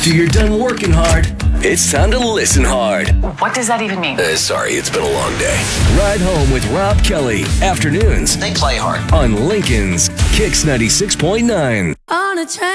After you're done working hard, it's time to listen hard. What does that even mean? Sorry, it's been a long day. Ride home with Rob Kelly. Afternoons They play hard. on Lincoln's Kicks 96.9. On a train.